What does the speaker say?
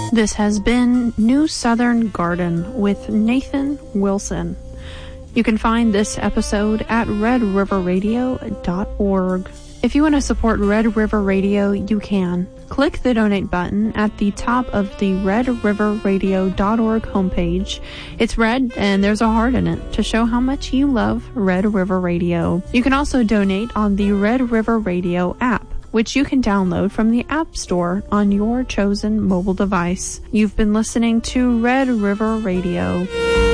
This has been New Southern Garden with Nathan Wilson. You can find this episode at redriverradio.org. If you want to support Red River Radio, you can. Click the donate button at the top of the redriverradio.org homepage. It's red and there's a heart in it to show how much you love Red River Radio. You can also donate on the Red River Radio app, which you can download from the App Store on your chosen mobile device. You've been listening to Red River Radio.